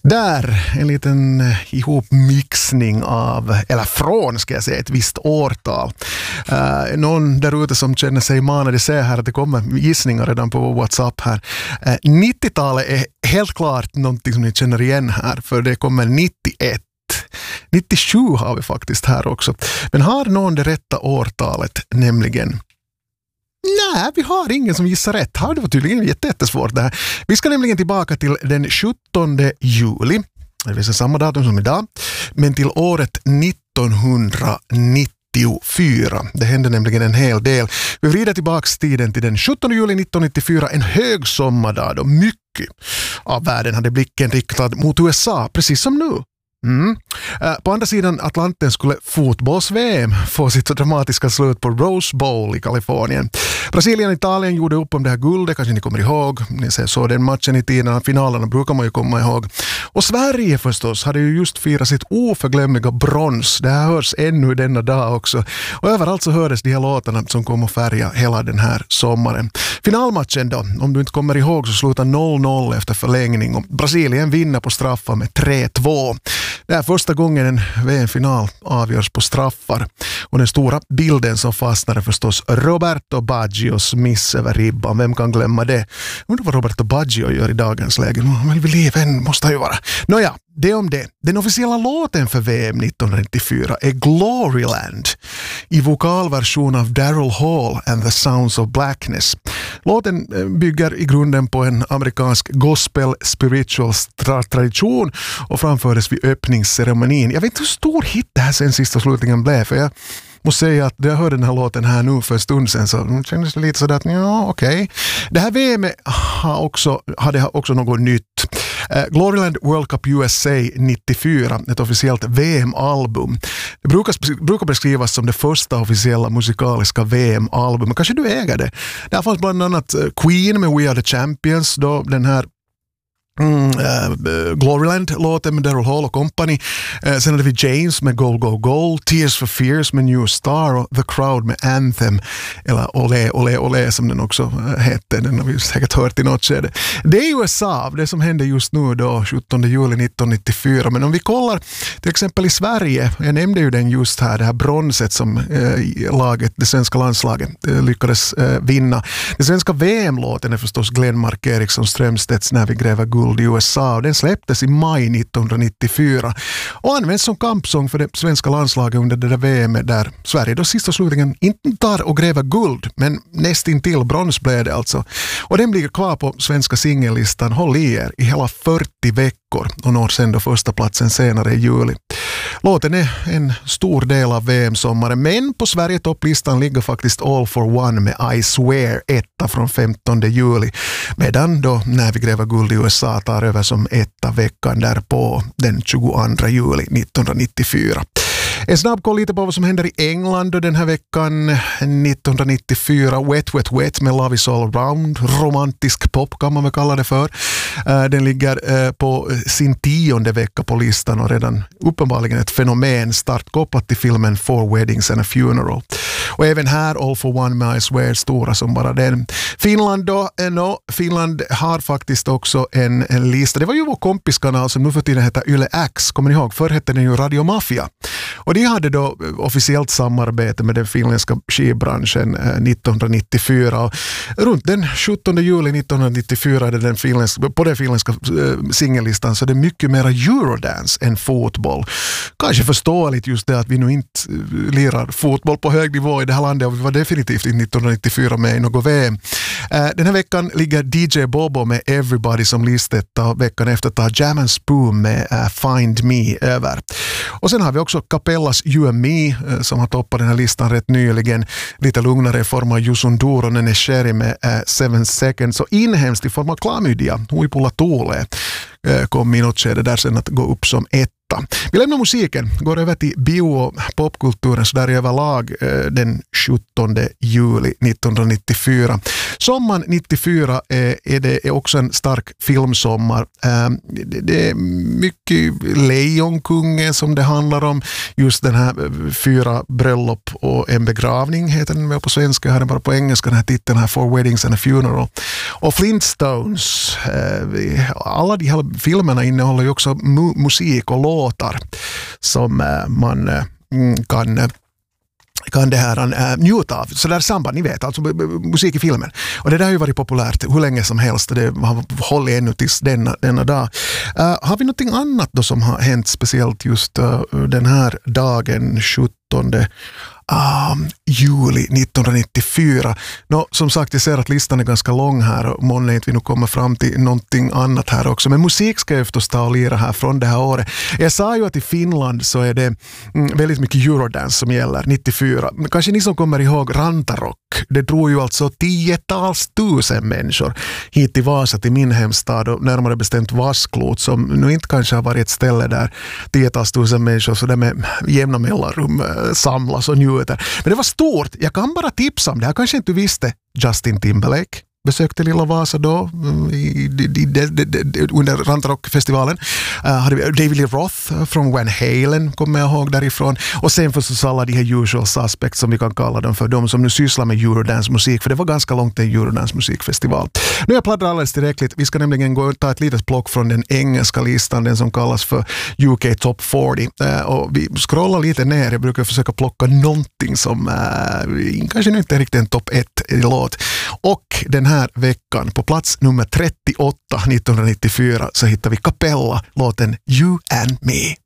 Där, en liten ihopmixning av, eller från ska jag säga, ett visst årtal. Någon där ute som känner sig manade se här att det kommer gissningar redan på WhatsApp här. 90-talet är helt klart någonting som ni känner igen här, för det kommer 91. 97 har vi faktiskt här också. Men har någon det rätta årtalet, nämligen? Nej, vi har ingen som gissar rätt. Det var tydligen jättesvårt det här. Vi ska nämligen tillbaka till den 17 juli. Det är samma datum som idag. Men till året 1994. Det hände nämligen en hel del. Vi vrider tillbaka tiden till den 17 juli 1994. En hög sommardag då mycket av världen hade blicken riktad mot USA, precis som nu. På andra sidan Atlanten skulle fotbolls-VM få sitt dramatiska slut på Rose Bowl i Kalifornien. Brasilien och Italien gjorde upp om det här guldet, kanske ni kommer ihåg. Ni ser så den matchen i tiden, finalerna brukar man ju komma ihåg. Och Sverige förstås hade ju just firat sitt oförglömliga brons. Det här hörs ännu denna dag också. Och överallt så hördes de här låtarna som kom att färga hela den här sommaren. Finalmatchen då, om du inte kommer ihåg, så slutar 0-0 efter förlängning och Brasilien vinner på straffar med 3-2. Det är första gången en VM-final avgörs på straffar. Och den stora bilden som fastnar är förstås Roberto Baggios miss över ribban. Vem kan glömma det? Undrar vad Roberto Baggio gör i dagens läge. Men vid liven måste ju vara. Nåja, det om det. Den officiella låten för VM 1994 är Gloryland i vokalversion av Daryl Hall and the Sounds of Blackness. Låten bygger i grunden på en amerikansk gospel spiritual tradition och framfördes vid öppningsceremonin. Jag vet inte hur stor hit det här sen sista slutningen blev, för jag måste säga att jag hörde den här låten här nu för en stund sedan, så det kändes lite sådär att ja, okej. Det här VM hade också något nytt. Gloryland World Cup USA 94, ett officiellt VM-album. Det brukar beskrivas som det första officiella musikaliska VM-album. Kanske du äger det. Där fanns bland annat Queen med We Are The Champions, då den här Gloryland-låten med Daryl Hall och company. Sen hade vi James med Goal Go Goal, Tears for Fears med New Star och The Crowd med Anthem, eller Olé Olé Olé som den också hette. Den har vi säkert hört i något skede. Det är USA, det som händer just nu då 17 juli 1994. Men om vi kollar till exempel i Sverige, jag nämnde ju den just här, det här bronset som det svenska landslaget lyckades vinna. Den svenska VM-låten är förstås Glenmark Eriksson Strömstedts När vi gräver guld i USA, och den släpptes i maj 1994 och används som kampsång för det svenska landslaget under det där VM där Sverige då sista slutningen inte tar och gräver guld, men nästintill brons blev det alltså. Och den blir kvar på svenska singellistan, håll i er, i hela 40 veckor och når sen då första platsen senare i juli. Låten är en stor del av VM-sommaren, men på Sverige-topplistan ligger faktiskt All for One med I Swear, etta från 15 juli, medan då När vi gräver guld i USA tar över som etta veckan därpå den 22 juli 1994. En snabb koll lite på vad som händer i England då den här veckan 1994. Wet Wet Wet med Love Is All Around. Romantisk pop kan man väl kalla det för. Den ligger på sin 10:e vecka på listan och redan uppenbarligen ett fenomen startkopplat till filmen Four Weddings and a Funeral. Och även här All for One med I Swear stora som bara den. Finland då, Finland har faktiskt också en lista. Det var ju vår kompiskanal som nu för tiden heter Yle X. Kommer ni ihåg? Förr hette den ju Radio Mafia. Och de hade då officiellt samarbete med den finländska skivbranschen 1994. Och runt den 17 juli 1994 på den finländska singellistan så det är mycket mer Eurodance än fotboll. Kanske förståeligt just det att vi nu inte lirar fotboll på hög nivå i det här landet, och vi var definitivt 1994 med i något VM. Den här veckan ligger DJ Bobo med Everybody som listetta, veckan efter tar Jam and Spoon med Find Me över. Och sen har vi också Capellas You and Me som har toppat den här listan rätt nyligen. Lite lugnare i form av Jusun Duronen är Sherry med 7 seconds och inhemskt i form av Klamydia, Huipulla Tuulee kom i något skede där sen att gå upp som etta. Vi lämnar musiken, går över till bio- och popkulturen så där överlag den 17 juli 1994. Sommaren 94 är också en stark filmsommar. Det är mycket Lejonkungen som det handlar om. Just den här 4 bröllop och en begravning heter den väl på svenska. Jag har den bara på engelska, den här titeln här, 4 Weddings and a Funeral. Och Flintstones. Alla de här filmerna innehåller ju också musik och låtar som man kan det här njuta av. Så där samband, ni vet, alltså musik i filmen. Och det där har ju varit populärt hur länge som helst och det har hållit ännu tills denna dag. Har vi någonting annat då som har hänt speciellt just den här dagen, 17 juli 1994. Som sagt, jag ser att listan är ganska lång här och månne inte vi nu kommer fram till någonting annat här också. Men musik ska jag förstås ta och lira här från det här året. Jag sa ju att i Finland så är det väldigt mycket Eurodance som gäller 94. Men kanske ni som kommer ihåg Rantarock. Det drog ju alltså 10-tals tusen människor hit till Vasa, till min hemstad och närmare bestämt Vasklot som nu inte kanske har varit ett ställe där 10-tals tusen människor så där med jämna mellanrum samlas och njuter. Men det var stort. Jag kan bara tipsa om det. Jag kanske inte visste. Justin Timberlake besökte Lilla Vasa då under Rantarock-festivalen. Hade vi David Lee Roth från Van Halen kommer jag ihåg därifrån. Och sen förstås alla de här usual suspects som vi kan kalla dem för de som nu sysslar med Eurodance-musik. För det var ganska långt en Eurodance-musikfestival. Nu har jag pladdrat alldeles tillräckligt. Vi ska nämligen gå och ta ett litet plock från den engelska listan, den som kallas för UK Top 40. Och vi scrollar lite ner. Jag brukar försöka plocka någonting som kanske nu inte är riktigt en topp 1-låt. Och den här veckan på plats nummer 38 1994 så hittar vi Capella låten You and Me.